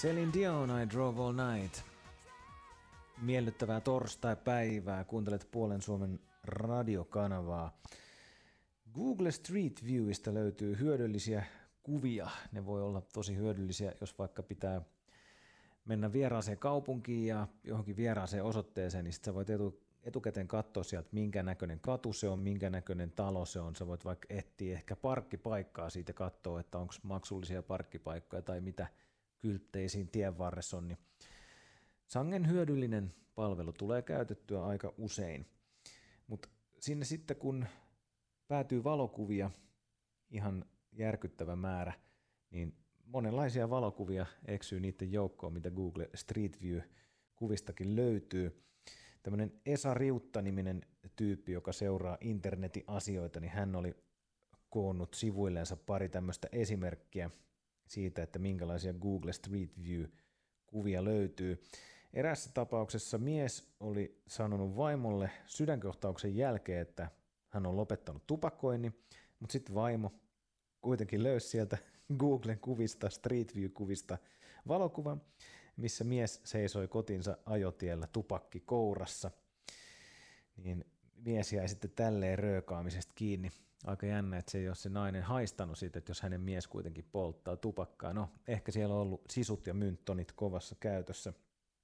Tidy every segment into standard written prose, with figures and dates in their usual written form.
Celine Dion, I Drove All Night. Miellyttävää torstai-päivää. Kuuntelet Puolen Suomen radiokanavaa. Google Street Viewistä löytyy hyödyllisiä kuvia. Ne voi olla tosi hyödyllisiä, jos vaikka pitää mennä vieraaseen kaupunkiin ja johonkin vieraaseen osoitteeseen, niin sit sä voit etukäteen katsoa sieltä, minkä näköinen katu se on, minkä näköinen talo se on. Sä voit vaikka etsiä ehkä parkkipaikkaa siitä ja katsoa, että onko maksullisia parkkipaikkoja tai mitä kylttejä siinä tien varressa on. Niin sangen hyödyllinen palvelu, tulee käytettyä aika usein. Mutta sinne sitten kun päätyy valokuvia, ihan järkyttävä määrä, niin monenlaisia valokuvia eksyy niiden joukkoon, mitä Google Street View-kuvistakin löytyy. Tämmöinen Esa Riutta-niminen tyyppi, joka seuraa internetin asioita, niin hän oli koonnut sivuilleensa pari tämmöistä esimerkkiä siitä, että minkälaisia Google Street View-kuvia löytyy. Erässä tapauksessa mies oli sanonut vaimolle sydänkohtauksen jälkeen, että hän on lopettanut tupakoinnin, mutta sitten vaimo kuitenkin löysi sieltä Googlen kuvista, Street View-kuvista valokuvan, missä mies seisoi kotinsa ajotiellä tupakki kourassa. Niin mies jäi sitten tälleen röökaamisesta kiinni. Aika jännä, että se ei ole se nainen haistanut siitä, että jos hänen mies kuitenkin polttaa tupakkaa. No, ehkä siellä on ollut sisut ja mynttonit kovassa käytössä.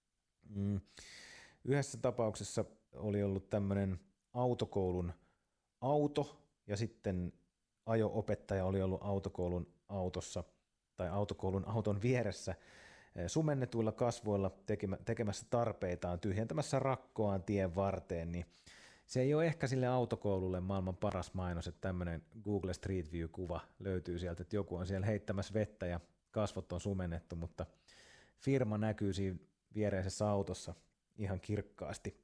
Yhdessä tapauksessa oli ollut tämmöinen autokoulun auto ja sitten ajo-opettaja oli ollut autokoulun autossa tai autokoulun auton vieressä sumennetuilla kasvoilla tekemässä tarpeitaan, tyhjentämässä rakkoaan tien varteen, niin se ei ole ehkä sille autokoululle maailman paras mainos, että tämmöinen Google Street View-kuva löytyy sieltä, että joku on siellä heittämässä vettä ja kasvot on sumennettu, mutta firma näkyy siinä viereisessä autossa ihan kirkkaasti.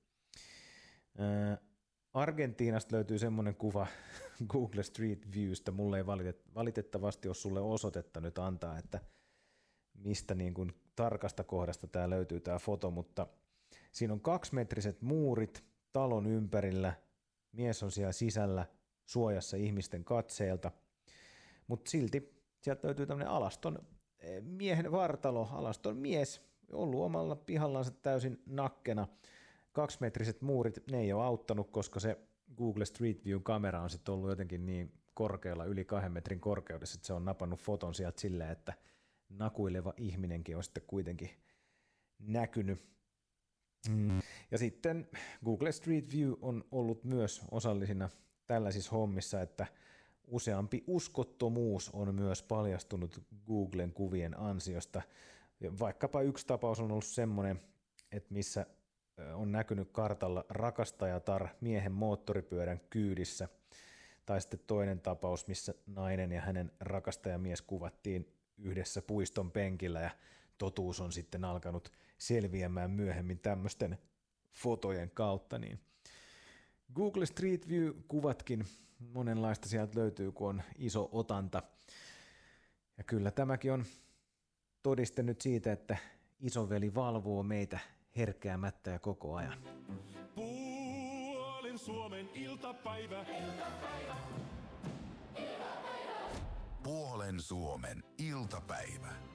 Argentiinasta löytyy semmoinen kuva Google Street Viewstä, mulle ei valitettavasti ole sulle osoitetta nyt antaa, että mistä niin kuin tarkasta kohdasta tämä löytyy tämä foto, mutta siinä on 2-metriset muurit talon ympärillä, mies on siellä sisällä suojassa ihmisten katseelta, mutta silti sieltä löytyy tämmöinen alaston miehen vartalo, alaston mies, ollut omalla pihallansa täysin nakkena. 2-metriset muurit, ne ei ole auttanut, koska se Google Street View-kamera on sitten ollut jotenkin niin korkealla, yli 2 metrin korkeudessa, että se on napannut foton sieltä silleen, että nakuileva ihminenkin on sitten kuitenkin näkynyt. Ja sitten Google Street View on ollut myös osallisina tällaisissa hommissa, että useampi uskottomuus on myös paljastunut Googlen kuvien ansiosta. Vaikkapa yksi tapaus on ollut semmoinen, että missä on näkynyt kartalla rakastajatar miehen moottoripyörän kyydissä, tai sitten toinen tapaus, missä nainen ja hänen rakastajamies kuvattiin yhdessä puiston penkillä, ja totuus on sitten alkanut selviämään myöhemmin tämmöisten fotojen kautta. Niin Google Street View-kuvatkin, monenlaista sieltä löytyy, kun on iso otanta. Ja kyllä tämäkin on todiste nyt siitä, että isoveli valvoo meitä herkeämättä ja koko ajan. Puolen Suomen iltapäivä. Puolen Suomen iltapäivä.